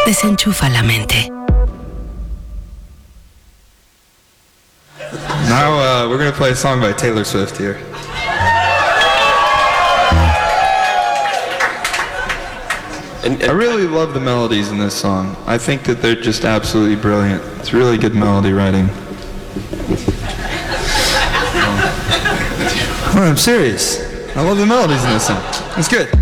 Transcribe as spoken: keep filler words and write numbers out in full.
Desenchufa la mente. Now uh, we're going to play a song by Taylor Swift here. And, and I really love the melodies in this song. I think that they're just absolutely brilliant. It's really good melody writing. Oh, I'm serious. I love the melodies in this song. It's good.